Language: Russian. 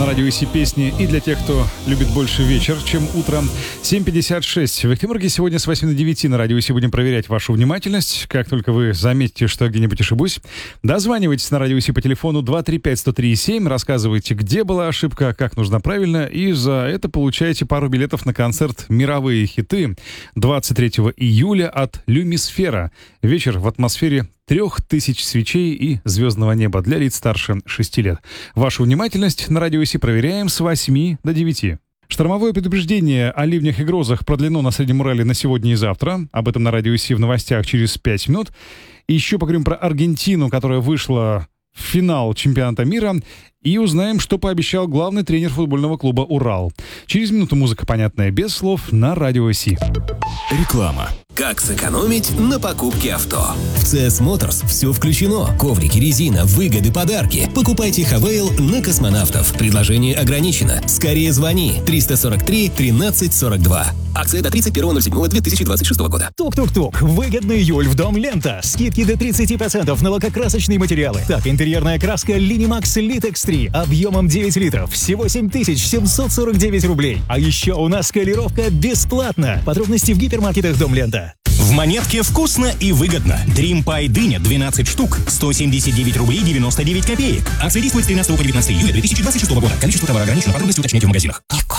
На радио ИСИ песни и для тех, кто любит больше вечер, чем утро. 7:56. В Эхтеморге сегодня с 8 до 9 на радио ИСИ будем проверять вашу внимательность. Как только вы заметите, что где-нибудь ошибусь, дозванивайтесь на радио ИСИ по телефону 235-103-7, рассказывайте, где была ошибка, как нужно правильно, и за это получаете пару билетов на концерт «Мировые хиты» 23 июля от «Люмисфера». Вечер в атмосфере 3000 свечей и звездного неба для лиц старше 6 лет. Вашу внимательность на радио ИСИ проверяем с 8 до 9. Штормовое предупреждение о ливнях и грозах продлено на Среднем Урале на сегодня и завтра. Об этом на радио ИСИ в новостях через 5 минут. И еще поговорим про Аргентину, которая вышла в финал чемпионата мира. И узнаем, что пообещал главный тренер футбольного клуба «Урал». Через минуту музыка, понятная без слов, на радио ИСИ. Реклама. Как сэкономить на покупке авто? В CS Motors все включено. Коврики, резина, выгоды, подарки. Покупайте Хавейл на Космонавтов. Предложение ограничено. Скорее звони. 343 13 42. Акция до 31.07.2026 года. Тук-тук-тук. Выгодный июль в Дом Лента. Скидки до 30% на лакокрасочные материалы. Так, интерьерная краска Linimax Litex 3 объемом 9 литров. Всего 7749 рублей. А еще у нас скалировка бесплатно. Подробности в гипермаркетах Дом Лента. В Монетке вкусно и выгодно. Dream Pie дыня 12 штук, 179 рублей 99 копеек. Акция действует с 13 по 19 июля 2026 года. Количество товара ограничено, подробности уточняйте в магазинах.